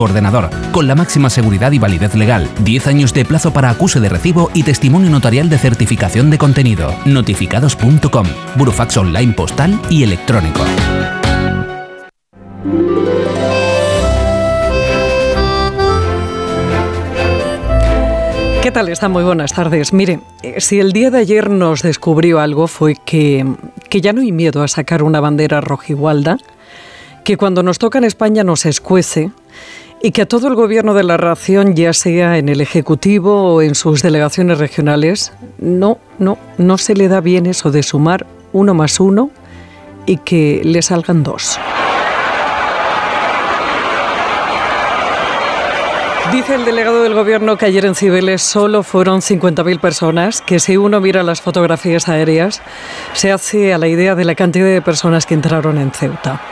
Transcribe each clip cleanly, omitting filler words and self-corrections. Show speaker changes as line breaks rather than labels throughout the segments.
ordenador, con la máxima seguridad y validez legal, 10 años de plazo para acuse de recibo y testimonio notarial de certificación de contenido. Notificados.com, burofax online postal y electrónico.
¿Qué tal? Están muy buenas tardes. Mire, si el día de ayer nos descubrió algo fue que ya no hay miedo a sacar una bandera rojigualda, que cuando nos toca en España nos escuece y que a todo el gobierno de la nación, ya sea en el Ejecutivo o en sus delegaciones regionales, no se le da bien eso de sumar 1 más 1 y que le salgan 2. Dice el delegado del Gobierno que ayer en Cibeles solo fueron 50.000 personas, que si uno mira las fotografías aéreas, se hace a la idea de la cantidad de personas que entraron en Ceuta.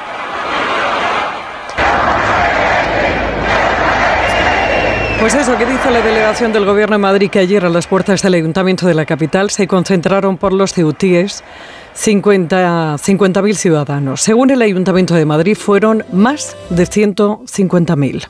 Pues eso, que dice la delegación del Gobierno de Madrid, que ayer a las puertas del Ayuntamiento de la capital se concentraron por los ceutíes 50.000 ciudadanos. Según el Ayuntamiento de Madrid, fueron más de 150.000.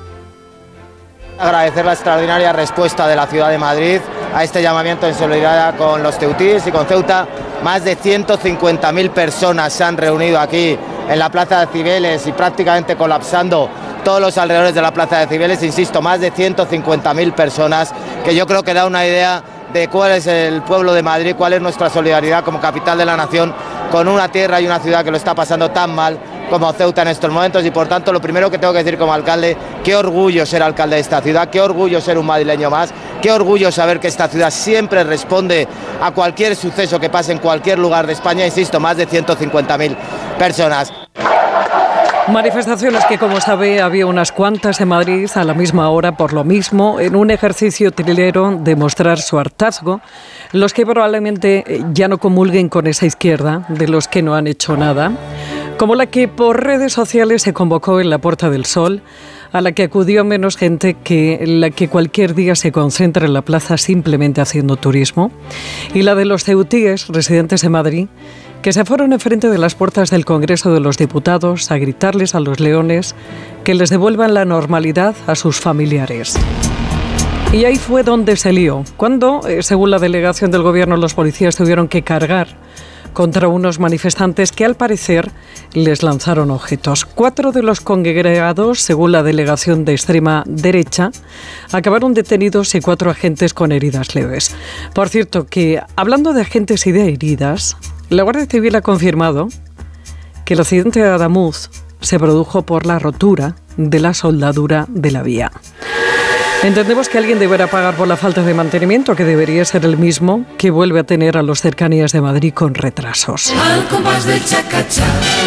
Agradecer la extraordinaria respuesta de la ciudad de Madrid a este llamamiento en solidaridad con los ceutíes y con Ceuta. Más de 150.000 personas se han reunido aquí en la plaza de Cibeles y prácticamente colapsando todos los alrededores de la plaza de Cibeles. Insisto, más de 150.000 personas, que yo creo que da una idea de cuál es el pueblo de Madrid, cuál es nuestra solidaridad como capital de la nación con una tierra y una ciudad que lo está pasando tan mal como Ceuta en estos momentos. Y por tanto, lo primero que tengo que decir como alcalde, qué orgullo ser alcalde de esta ciudad, qué orgullo ser un madrileño más, qué orgullo saber que esta ciudad siempre responde a cualquier suceso que pase en cualquier lugar de España. Insisto, más de 150.000 personas.
Manifestaciones que, como sabe, había unas cuantas en Madrid a la misma hora por lo mismo, en un ejercicio trilero de mostrar su hartazgo, los que probablemente ya no comulguen con esa izquierda de los que no han hecho nada, como la que por redes sociales se convocó en la Puerta del Sol, a la que acudió menos gente que la que cualquier día se concentra en la plaza simplemente haciendo turismo, y la de los ceutíes residentes de Madrid, que se fueron enfrente de las puertas del Congreso de los Diputados a gritarles a los leones que les devuelvan la normalidad a sus familiares. Y ahí fue donde se lió, cuando, según la delegación del Gobierno, los policías tuvieron que cargar contra unos manifestantes que, al parecer, les lanzaron objetos. 4 de los congregados, según la delegación de extrema derecha, acabaron detenidos y 4 agentes con heridas leves. Por cierto, que hablando de agentes y de heridas, la Guardia Civil ha confirmado que el accidente de Adamuz se produjo por la rotura de la soldadura de la vía. Entendemos que alguien deberá pagar por la falta de mantenimiento, que debería ser el mismo que vuelve a tener a los Cercanías de Madrid con retrasos.
Al compás del chacachá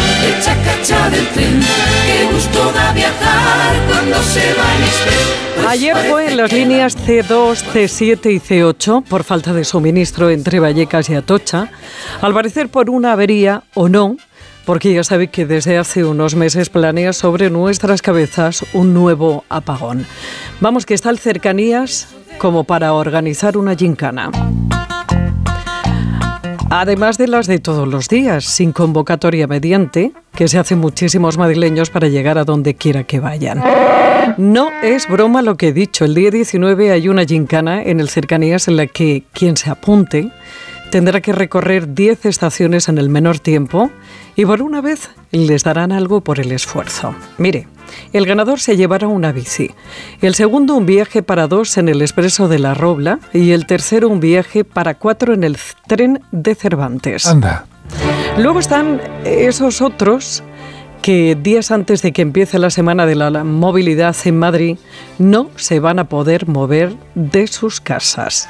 del tren, qué gusto da viajar cuando se va en express.
Ayer fue en las líneas C2, C7 y C8 por falta de suministro entre Vallecas y Atocha, al parecer por una avería o no, porque ya sabe que desde hace unos meses planea sobre nuestras cabezas un nuevo apagón. Vamos, que está el Cercanías como para organizar una gincana. Además de las de todos los días, sin convocatoria mediante, que se hacen muchísimos madrileños para llegar a donde quiera que vayan. No es broma lo que he dicho. El día 19 hay una gincana en el Cercanías en la que quien se apunte tendrá que recorrer 10 estaciones en el menor tiempo y por una vez les darán algo por el esfuerzo. Mire, el ganador se llevará una bici, el segundo un viaje para 2 en el Expreso de la Robla y el tercero un viaje para 4 en el tren de Cervantes.
Anda.
Luego están esos otros que días antes de que empiece la Semana de la Movilidad en Madrid no se van a poder mover de sus casas.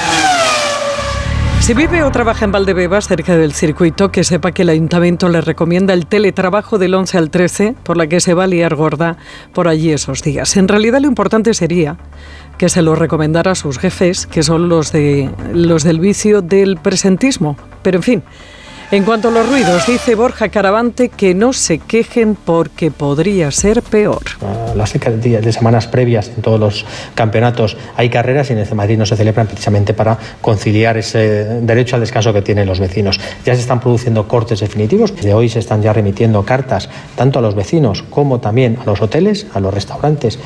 Si vive o trabaja en Valdebebas, cerca del circuito, que sepa que el Ayuntamiento le recomienda el teletrabajo del 11 al 13, por la que se va a liar gorda por allí esos días. En realidad lo importante sería que se lo recomendara a sus jefes, que son los del vicio del presentismo. Pero en fin, en cuanto a los ruidos, dice Borja Caravante que no se quejen porque podría ser peor.
Las de semanas previas en todos los campeonatos hay carreras y en el Madrid no se celebran precisamente para conciliar ese derecho al descanso que tienen los vecinos. Ya se están produciendo cortes definitivos. De hoy se están ya remitiendo cartas tanto a los vecinos como también a los hoteles, a los restaurantes